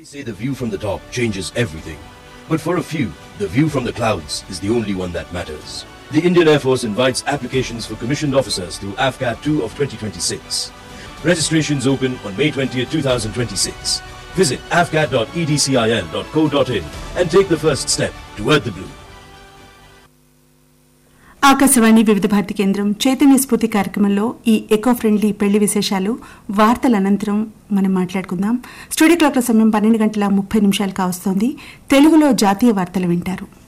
They say the view from the top changes everything. But for a few, the view from the clouds is the only one that matters. The Indian Air Force invites applications for commissioned officers through AFCAT 2 of 2026. Registrations open on May 20th, 2026. Visit afcat.edcil.co.in and take the first step toward the blue. Akashvani వివిధ భారతి కేంద్రం చైతన్య స్ఫూర్తి కార్యక్రమంలో ఈ eco friendly పెళ్లి విశేషాలు వార్తల అనంతరం మనం మాట్లాడుకుందాం. స్టూడియో క్లాక్ల సమయం 12:30 కావస్తోంది. తెలుగులో జాతీయ వార్తలు వింటారు.